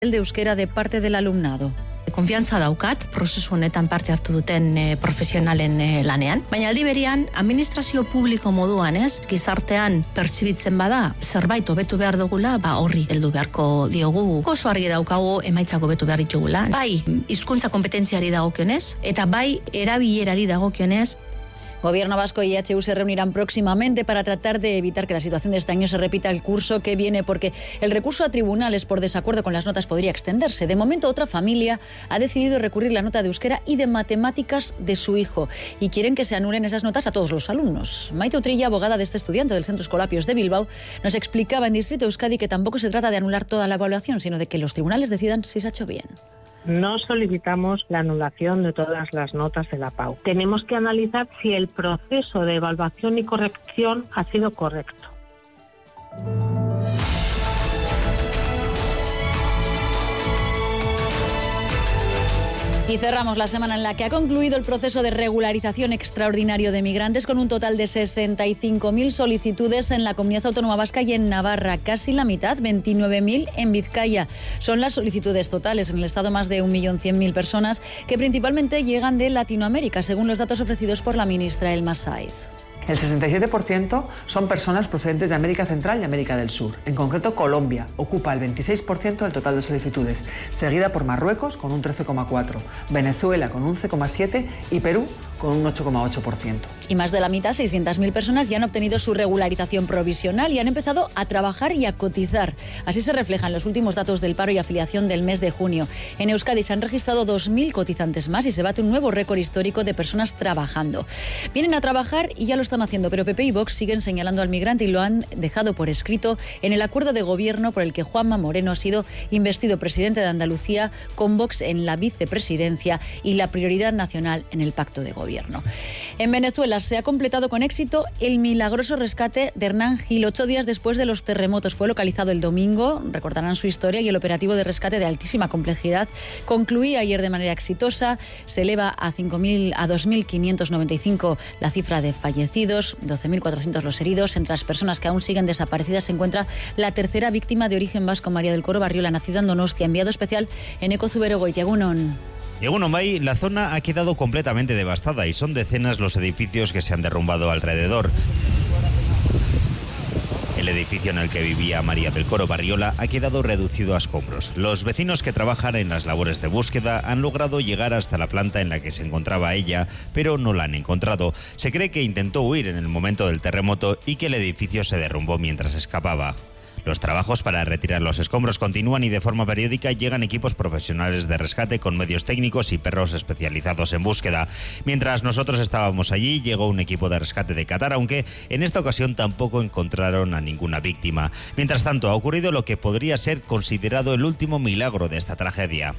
de euskera de parte del alumnado. Konfiantza daukat, prozesu honetan parte hartu duten profesionalen lanean. Baina aldi berean, administrazio publiko moduan, gizartean pertsibitzen bada, zerbait hobetu behar dugula, horri heldu beharko diogu. Oso argi daukagu emaitzak hobetu behar ditugula. Bai, hizkuntza kompetentziari dagokionez, eta bai erabilerari dagokionez. Gobierno vasco y EHU se reunirán próximamente para tratar de evitar que la situación de este año se repita el curso que viene, porque el recurso a tribunales por desacuerdo con las notas podría extenderse. De momento, otra familia ha decidido recurrir la nota de euskera y de matemáticas de su hijo y quieren que se anulen esas notas a todos los alumnos. Maite Utrilla, abogada de este estudiante del Centro Escolapios de Bilbao, nos explicaba en Distrito Euskadi que tampoco se trata de anular toda la evaluación, sino de que los tribunales decidan si se ha hecho bien. No solicitamos la anulación de todas las notas de la PAU. Tenemos que analizar si el proceso de evaluación y corrección ha sido correcto. Y cerramos la semana en la que ha concluido el proceso de regularización extraordinario de migrantes con un total de 65.000 solicitudes en la Comunidad Autónoma Vasca y en Navarra, casi la mitad, 29.000 en Vizcaya. Son las solicitudes totales en el Estado, más de 1.100.000 personas que principalmente llegan de Latinoamérica, según los datos ofrecidos por la ministra Elma Saiz. El 67% son personas procedentes de América Central y América del Sur. En concreto, Colombia ocupa el 26% del total de solicitudes, seguida por Marruecos con un 13,4%, Venezuela con un 11,7% y Perú con un 8,8%. Y más de la mitad, 600.000 personas, ya han obtenido su regularización provisional y han empezado a trabajar y a cotizar. Así se reflejan los últimos datos del paro y afiliación del mes de junio. En Euskadi se han registrado 2.000 cotizantes más y se bate un nuevo récord histórico de personas trabajando. Vienen a trabajar y ya lo están haciendo, pero PP y Vox siguen señalando al migrante y lo han dejado por escrito en el acuerdo de gobierno por el que Juanma Moreno ha sido investido presidente de Andalucía, con Vox en la vicepresidencia y la prioridad nacional en el pacto de gobierno. En Venezuela se ha completado con éxito el milagroso rescate de Hernán Gil, 8 días después de los terremotos. Fue localizado el domingo, recordarán su historia, y el operativo de rescate de altísima complejidad concluía ayer de manera exitosa. Se eleva a 2.595 la cifra de fallecidos, 12.400 los heridos. Entre las personas que aún siguen desaparecidas se encuentra la tercera víctima de origen vasco, María del Coro Barriola, nacida en Donostia. Enviado especial en Eko Zuberogoitia. Egunon. Egunon, la zona ha quedado completamente devastada y son decenas los edificios que se han derrumbado alrededor. El edificio en el que vivía María del Coro Barriola ha quedado reducido a escombros. Los vecinos que trabajan en las labores de búsqueda han logrado llegar hasta la planta en la que se encontraba ella, pero no la han encontrado. Se cree que intentó huir en el momento del terremoto y que el edificio se derrumbó mientras escapaba. Los trabajos para retirar los escombros continúan y de forma periódica llegan equipos profesionales de rescate con medios técnicos y perros especializados en búsqueda. Mientras nosotros estábamos allí, llegó un equipo de rescate de Qatar, aunque en esta ocasión tampoco encontraron a ninguna víctima. Mientras tanto, ha ocurrido lo que podría ser considerado el último milagro de esta tragedia.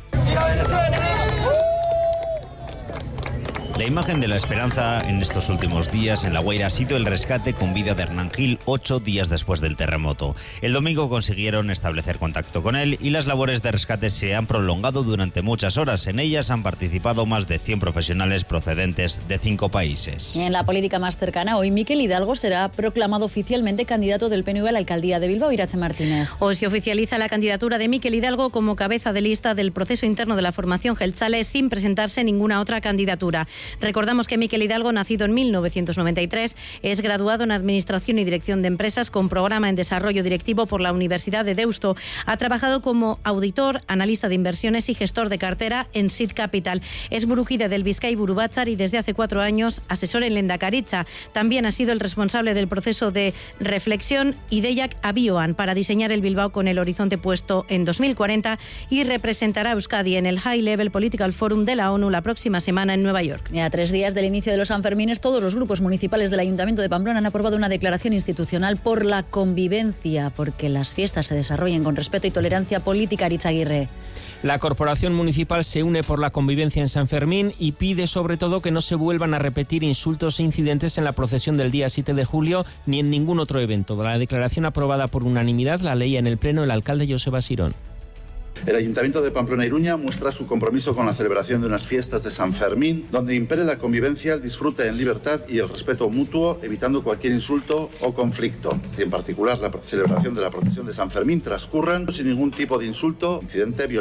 La imagen de la esperanza en estos últimos días en La Guaira ha sido el rescate con vida de Hernán Gil 8 días después del terremoto. El domingo consiguieron establecer contacto con él y las labores de rescate se han prolongado durante muchas horas. En ellas han participado más de 100 profesionales procedentes de 5 países. En la política más cercana, hoy Mikel Hidalgo será proclamado oficialmente candidato del PNV a la alcaldía de Bilbao. Irache Martínez. Hoy se oficializa la candidatura de Mikel Hidalgo como cabeza de lista del proceso interno de la formación Jeltzale sin presentarse ninguna otra candidatura. Recordamos que Mikel Hidalgo, nacido en 1993, es graduado en Administración y Dirección de Empresas con programa en Desarrollo Directivo por la Universidad de Deusto. Ha trabajado como auditor, analista de inversiones y gestor de cartera en Seed Capital. Es burukide del Bizkai Buru Batzar y desde hace 4 años asesor en Lehendakaritza. También ha sido el responsable del proceso de reflexión Ideiak Abioan para diseñar el Bilbao con el horizonte puesto en 2040 y representará a Euskadi en el High Level Political Forum de la ONU la próxima semana en Nueva York. Y a 3 días del inicio de los Sanfermines, todos los grupos municipales del Ayuntamiento de Pamplona han aprobado una declaración institucional por la convivencia, porque las fiestas se desarrollen con respeto y tolerancia política. Aritz Aguirre. La Corporación Municipal se une por la convivencia en San Fermín y pide sobre todo que no se vuelvan a repetir insultos e incidentes en la procesión del día 7 de julio ni en ningún otro evento. La declaración aprobada por unanimidad la leía en el Pleno el alcalde Joseba Sirón. El Ayuntamiento de Pamplona Iruña muestra su compromiso con la celebración de unas fiestas de San Fermín, donde impere la convivencia, el disfrute en libertad y el respeto mutuo, evitando cualquier insulto o conflicto. Y en particular, la celebración de la procesión de San Fermín transcurran sin ningún tipo de insulto, incidente, violencia